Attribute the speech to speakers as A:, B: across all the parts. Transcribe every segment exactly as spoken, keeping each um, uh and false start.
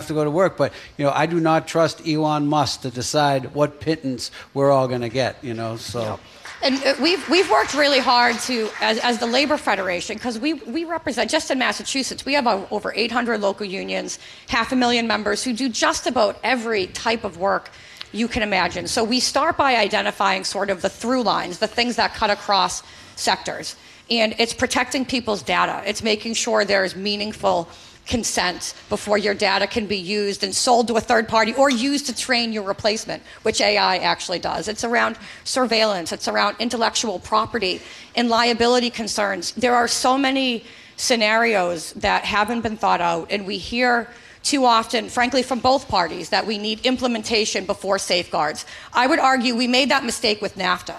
A: to go to work. But, you know, I do not trust Elon Musk to decide what pittance we're all going to get, you know, so...
B: Yep. And we've we've worked really hard to, as, as the Labor Federation, because we, we represent, just in Massachusetts, we have over eight hundred local unions, half a million members who do just about every type of work you can imagine. So we start by identifying sort of the through lines, the things that cut across sectors. And it's protecting people's data. It's making sure there's meaningful consent before your data can be used and sold to a third party or used to train your replacement, which A I actually does. It's around surveillance. It's around intellectual property and liability concerns. There are so many scenarios that haven't been thought out, and we hear too often, frankly, from both parties, that we need implementation before safeguards. I would argue we made that mistake with NAFTA.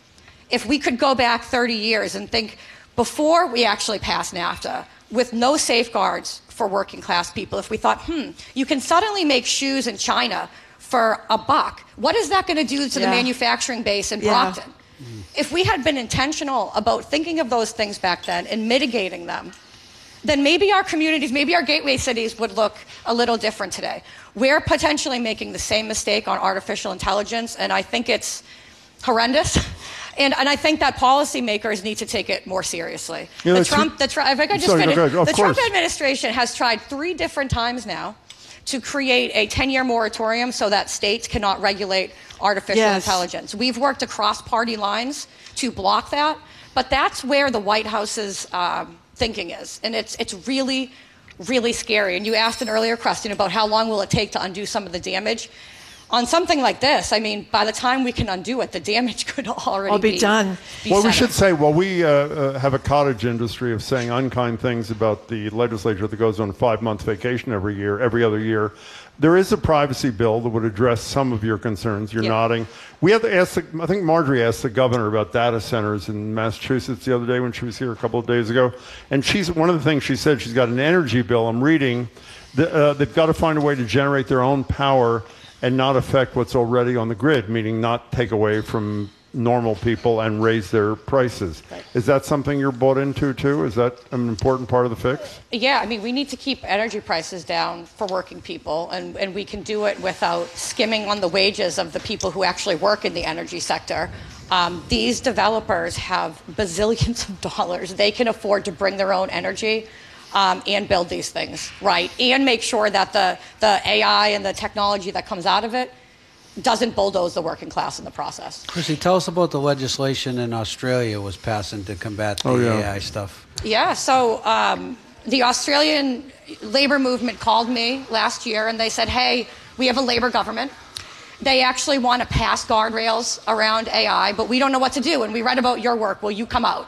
B: If we could go back thirty years and think, before we actually passed NAFTA, with no safeguards for working class people, if we thought, hmm, you can suddenly make shoes in China for a buck, what is that going to do to yeah. the manufacturing base in Brockton? Yeah. Mm. If we had been intentional about thinking of those things back then and mitigating them, then maybe our communities, maybe our gateway cities would look a little different today. We're potentially making the same mistake on artificial intelligence, and I think it's horrendous. And, and I think that policymakers need to take it more seriously. You know, the Trump, the, if I could just
C: sorry,
B: finish,
C: no, go ahead.
B: the
C: Of
B: Trump
C: course.
B: administration has tried three different times now to create a ten-year moratorium so that states cannot regulate artificial
D: yes.
B: intelligence. We've worked across party lines to block that, but that's where the White House's um, thinking is, and it's it's really, really scary. And you asked an earlier question about how long will it take to undo some of the damage. On something like this, I mean, by the time we can undo it, the damage could already
D: I'll be,
B: be
D: done.
B: Be
C: well, we
B: settled.
C: should say, well, we uh, uh, have a cottage industry of saying unkind things about the legislature that goes on a five-month vacation every year, every other year. There is a privacy bill that would address some of your concerns. You're
B: yeah. nodding.
C: We have to ask, the, I think Marjorie asked the governor about data centers in Massachusetts the other day when she was here a couple of days ago. And she's one of the things she said, she's got an energy bill. I'm reading. The, uh, they've got to find a way to generate their own power and not affect what's already on the grid, meaning not take away from normal people and raise their prices.
B: Right.
C: Is that something you're bought into too? Is that an important part of the fix?
B: Yeah, I mean, we need to keep energy prices down for working people, and, and we can do it without skimming on the wages of the people who actually work in the energy sector. Um, these developers have bazillions of dollars. They can afford to bring their own energy. Um, and build these things, right? And make sure that the, the A I and the technology that comes out of it doesn't bulldoze the working class in the process.
A: Chrissy, tell us about the legislation in Australia was passing to combat the
C: oh, yeah.
A: A I stuff.
B: Yeah, so um, the Australian labor movement called me last year and they said, hey, we have a labor government. They actually want to pass guardrails around A I, but we don't know what to do. And we read about your work. Will you come out?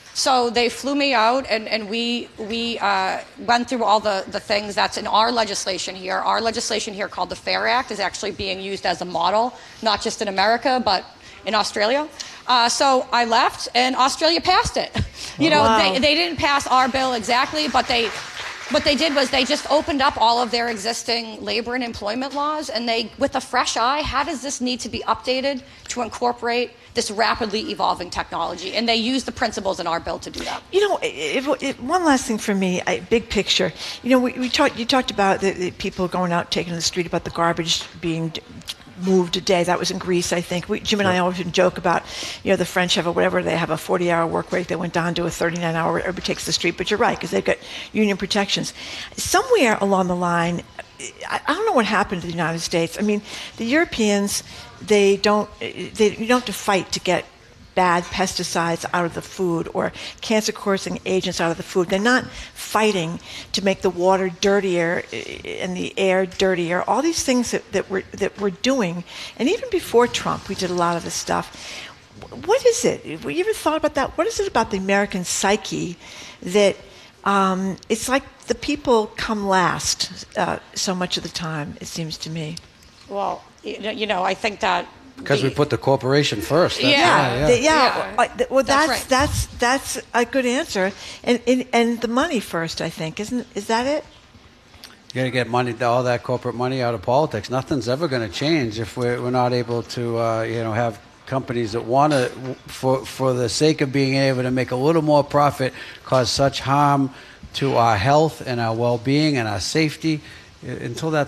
B: So they flew me out, and, and we we uh, went through all the, the things that's in our legislation here. Our legislation here called the FAIR Act is actually being used as a model, not just in America, but in Australia. Uh, so I left, and Australia passed it. You know,
D: wow.
B: they, they didn't pass our bill exactly, but they what they did was they just opened up all of their existing labor and employment laws, and they, with a fresh eye, how does this need to be updated to incorporate this rapidly evolving technology? And they use the principles in our bill to do that.
D: You know, if, if, one last thing for me, I, big picture. You know, we, we talked. You talked about the, the people going out, taking to the street, about the garbage being moved a day. That was in Greece, I think. We, Jim and I always joke about, you know, the French have a whatever, they have a forty-hour work week. They went down to a thirty-nine hour, everybody takes the street. But you're right, because they've got union protections. Somewhere along the line, I, I don't know what happened to the United States. I mean, the Europeans, they don't, they, you don't have to fight to get bad pesticides out of the food or cancer-causing agents out of the food. They're not fighting to make the water dirtier and the air dirtier. All these things that, that, we're, that we're doing, and even before Trump, we did a lot of this stuff. What is it? Have you ever thought about that? What is it about the American psyche that um, it's like the people come last uh, so much of the time, it seems to me?
B: Well, you know, I think that
A: because we put the corporation first. That's
B: yeah,
A: yeah.
D: The, yeah.
B: yeah.
D: Well, that's
B: that's, right.
D: that's that's a good answer, and, and and the money first, I think, isn't is that it?
A: You got to get money, all that corporate money out of politics. Nothing's ever going to change if we're we're not able to, uh, you know, have companies that want to, for for the sake of being able to make a little more profit, cause such harm to our health and our well-being and our safety. Until that